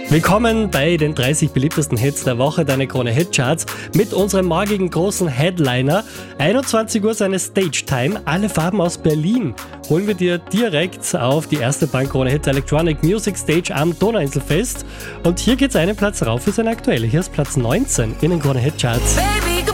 Willkommen bei den 30 beliebtesten Hits der Woche, deine Krone Hitcharts, mit unserem morgigen großen Headliner. 21 Uhr seine Stage-Time, alle Farben aus Berlin. Holen wir dir direkt auf die erste Bank Krone Hit Electronic Music Stage am Donauinselfest. Und hier geht's einen Platz rauf für sein aktuelles Platz 19 in den Krone Hitcharts. Baby.